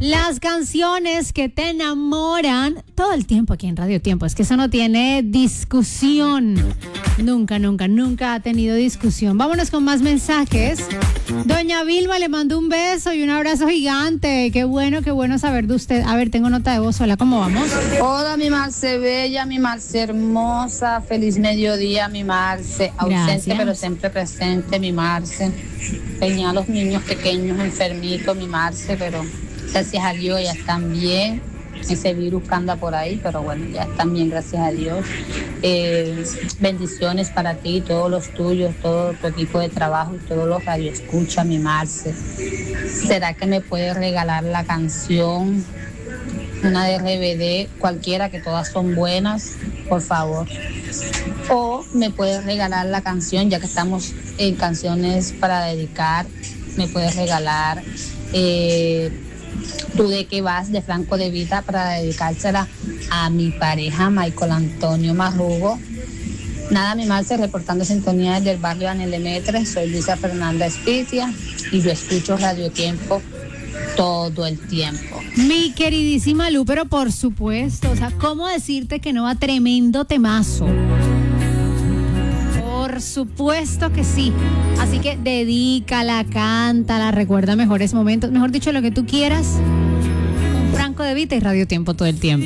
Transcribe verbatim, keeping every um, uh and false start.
Las canciones que te enamoran todo el tiempo aquí en Radio Tiempo. Es que eso no tiene discusión. Nunca, nunca, nunca ha tenido discusión. Vámonos con más mensajes. Doña Vilma le mando un beso y un abrazo gigante. Qué bueno, qué bueno saber de usted. A ver, tengo nota de voz. Hola, ¿cómo vamos? Hola, mi Marce bella, mi Marce hermosa. Feliz mediodía, mi Marce. Ausente, Gracias. pero siempre presente, mi Marce. Tenía a los niños pequeños enfermitos, mi Marce, pero gracias a Dios ya están bien. Ese virus que anda por ahí, pero bueno, ya están bien, gracias a Dios. Eh, bendiciones para ti, todos los tuyos, todo tu equipo de trabajo y todos los radioescuchas, mi Marce. ¿Será que me puedes regalar la canción? Una de R B D, cualquiera, que todas son buenas, por favor. O me puedes regalar la canción, ya que estamos en canciones para dedicar, me puedes regalar eh, Tú de qué vas, de Franco De Vita, para dedicársela a mi pareja Michael Antonio Marrugo. Nada, mi Marce, reportando sintonía desde el barrio Anel Lemetre. Soy Luisa Fernanda Espitia y yo escucho Radio Tiempo todo el tiempo. Mi queridísima Lu, pero por supuesto, o sea, ¿cómo decirte que no va? Tremendo temazo. Por supuesto que sí. Así que dedícala, cántala, recuerda mejores momentos, mejor dicho, lo que tú quieras. Con Franco De Vita y Radio Tiempo todo el tiempo.